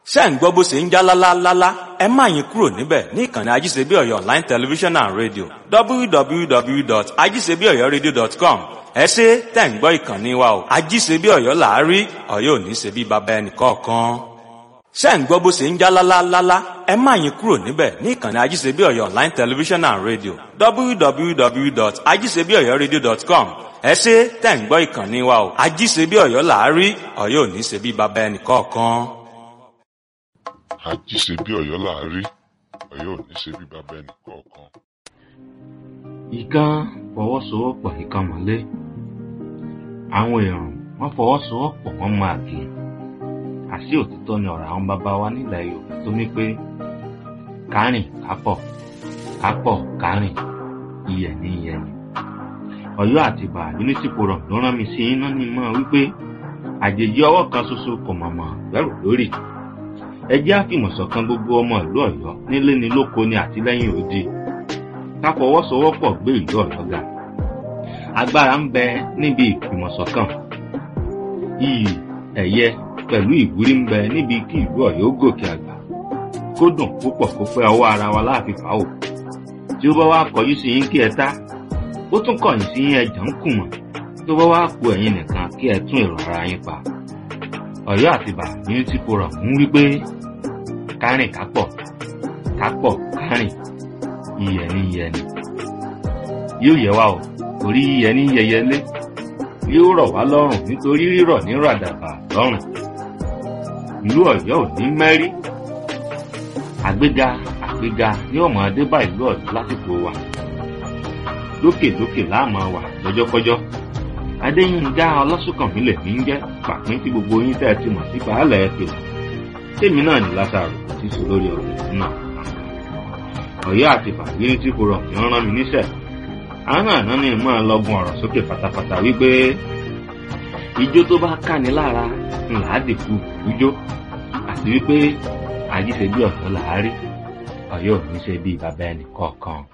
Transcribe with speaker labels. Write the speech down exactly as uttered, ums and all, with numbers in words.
Speaker 1: ṣé ẹ̀ ń gbọ́ bó ṣe ń já lálálálá, ẹ má yín kúrò níbẹ̀ ní ìkànnì Ajíṣebí Ọ̀yọ́ Online Television and Radio w w w dot ajisebi oyo radio dot com. Ẹ ṣé tẹ̀ ń gbọ́ ìkànnì wa o. Ajíṣebí Ọ̀yọ́ là á rí, Ọ̀yọ́ ò ní ṣe bí baba ẹnìkọ̀ọ̀kan. Ṣé ẹ̀ ń gbọ́ bó ṣe ń já lálálálá, ẹ má yín kúrò níbẹ̀ ní ìkànnì Ajíṣebí Ọ̀yọ́ Online Television and Radio w w w dot ajisebi oyo radio dot com. Ẹ ṣé tẹ̀ ń gbọ́ ìkànnì wa o. Ajíṣebí Ọ̀yọ́ là á rí, Ọ̀yọ́ ò ní ṣe bí baba ẹnìkọ̀ọ̀kan.
Speaker 2: Ajíṣebí Ọ̀yọ́ là á rí, Ọ̀yọ́ ò ní ṣe bí baba ẹnìkọ̀ọ̀kan.
Speaker 3: Ìkan fọwọ́sowọ́pọ̀ ìkan mọ́lé. Àwọn èrò wọ́n fọwọ́sowọ́pọ̀ wọ́n máa kì í. Àṣé òtítọ́ ni ọ̀rọ̀ àwọn bàbá wa nílẹ̀ Yorùbá tó ní pé kárìn kápọ̀ kápọ̀ kárìn iyẹ̀ ní iyẹ̀ ni. Ọ̀yọ́ àti Ìbà Unity Forum ló rán mi sí iná ní mọ́ wípé àjèjì ọwọ́ kan ṣoṣo kò mọ̀mọ́ gbẹ́rù lórí. Ẹ jẹ́ àfìmọ̀ṣọ̀kan gbogbo ọmọ ìlú Ọ̀yọ́ nílé ni lóko ni àtìlẹ́yìn òdi. Ká fọwọ́sowọ́pọ̀ gbé ìlú Ọ̀yọ́ ga. Agbára ń bẹ níbi ìfìmọ̀ṣọ̀kan. Iyì ẹ̀yẹ pẹ̀lú ìwúrí ń bẹ níbi kí ìlú Ọ̀yọ́ gòkè àgbà. Kó dùn púpọ̀ kó pẹ́ ọwọ́ ara wa láàfin fàáwò. Tí ó bá wá kọjú sí yín kí ẹ tá, ó tún kọ̀yìn sí yín ẹ̀jẹ̀ ń kùmọ̀. Tó bá wá ku ẹ̀yin nìkan kí ẹ tún èrò ara yín pa. Ọ̀yọ́ àti Ìbà Unity Forum ń wí pé kárìn kápọ̀ kápọ̀ kárìn iyẹ̀ ní iyẹ̀ ni. Yóò yẹ wá o, torí iyẹ̀ ní yẹyẹlé. Yóò rọ̀ wá lọ́rùn nítorí rírọ̀ ní ràdàbà lọ́rùn. Ìlú Ọ̀yọ́ ò ní mẹ́rí. Àgbéga àgbéga ní ọmọ adébá ìlú Ọ̀yọ́ lásìkò wa. Lókè lókè láàmú wà lọ́jọ́kọ́jọ́. Adéyínká Ọlásùnkànmí lè ní jẹ́ pàpín tí gbogbo yín tẹ́ ẹ ti mọ̀ sí baálẹ̀ ẹ̀kẹ́. Tèmi náà ní Lásárù tí sọ lórí ọ̀rọ̀ ìlú náà. Ọ̀yọ́ àti Ìbà Unity Forum ní rán mi níṣẹ́. Àwọn àná ni máa lọ́gun ọ̀rọ̀ sókè pátápátá wípé ijó tó bá káni lára ńlá dìkú ijó àti wípé Ajíṣebí Ọ̀yọ́ là á rí, Ọ̀yọ́ ò ní ṣe bí baba ẹnìkọ̀ọ̀kan.